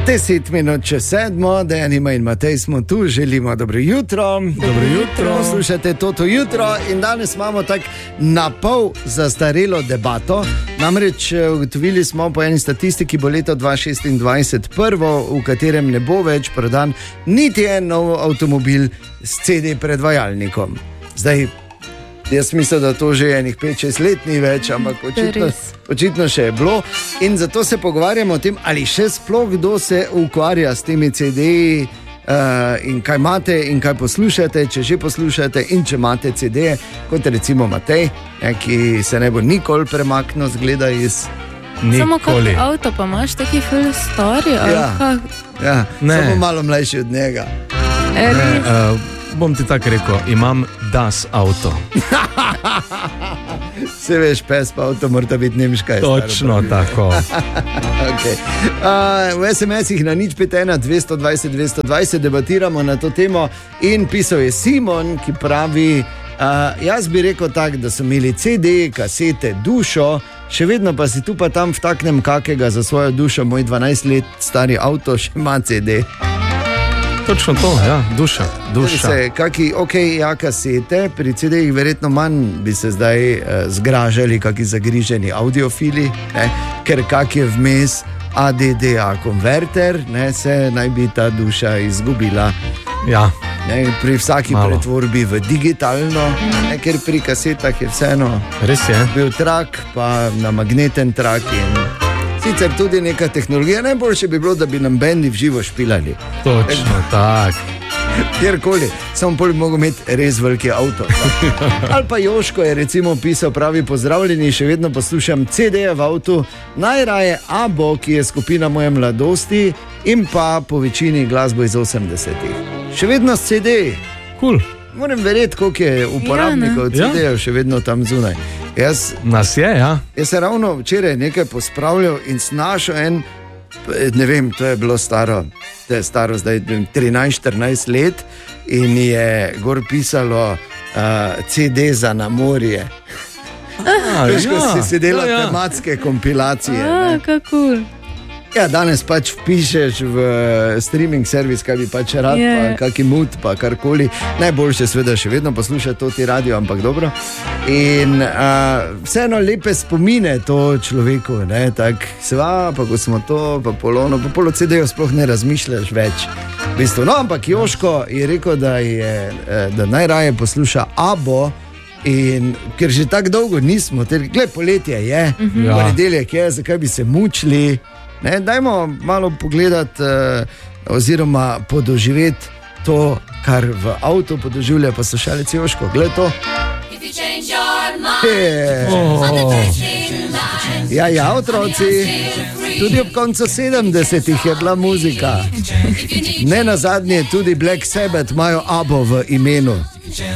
10 minut čez 7, Dejanima in Matej smo tu, želimo dobro jutro. Dobro jutro. Poslušate Toto jutro in danes imamo tak na pol zastarelo debato. Namreč ugotovili smo po eni statistiki, bo leto 2026 prvo, v katerem ne bo več prodan niti en nov avtomobil s CD predvajalnikom. Zdaj, jaz mislim, da to že enih 5-6 let ni več, ampak očitno še je bilo. In zato se pogovarjamo o tem, ali še sploh kdo se ukvarja s temi CD-ji in kaj imate in kaj poslušate, če že poslušate in če imate CD-je, kot recimo Matej, ki se ne bo nikoli premaknil, zgleda iz... Nikoli. Samo kot avto pa imaš taki full story? Ja, samo malo mlajši od njega. Bom ti tako rekel, imam das avto. Se veš, pes pa avto mora biti nemška. Točno tako. Okay. V SMS-ih na 051-220-220 debatiramo na to temo in pisal je Simon, ki pravi, jaz bi rekel tako, da so imeli CD, kasete, dušo, še vedno pa si tu pa tam vtaknem kakega za svojo dušo, moj 12 let stari avto še ima CD. Točno to, ja, duša. Ja, kasete, pri CD-jih verjetno manj bi se zdaj zgražali kaki zagriženi audiofili, ker kak je vmes ADDA konverter, se naj bi ta duša izgubila. Ja. Pri vsaki pretvorbi v digitalno, ker pri kasetah je vseeno bil trak, pa na magneten trak in... Sicer tudi neka tehnologija, najboljše bi bilo, da bi nam bendi v živo špilali. Točno tak. Kjerkoli, samo pol bi mogel imeti res veliki avto. Ali pa Joško je recimo pisal, pravi, pozdravljeni, še vedno poslušam CD-je v avtu, najraje Abo, ki je skupina moje mladosti, in pa po večini glasbo iz 80-ih. Še vedno s CD-ji. Cool. Moram verjeti, koliko je uporabnikov CD-jev še vedno tam zunaj. Nas je, ja. Jaz se ravno včeraj nekaj pospravljal in snašel en, ne vem, to je bilo staro zdaj 13-14 let in je gor pisalo CD za na morje. Veš, ko si sedela tematske kompilacije. Kako? Ja, danes pač vpišeš v streaming servis, kaj bi pač rad, pa kaki mut, pa karkoli. Najboljše seveda še vedno poslušati to ti radio, ampak dobro. In vseeno lepe spomine to človeku, tak sva, pa ko smo to, pa polo CD-jo sploh ne razmišljaš več. V bistvu, no, ampak Joško je rekel, da najraje posluša Abo, in ker že tako dolgo nismo, gled, poletje je, ponedeljek je, zakaj bi se mučili. Dajmo malo pogledati oziroma podoživeti to, kar v avtu podoživlja poslušalec Joško. Gled to. Ja, otroci, tudi ob koncu 70-ih je bila muzika. Ne nazadnje tudi Black Sabbath imajo Abo v imenu.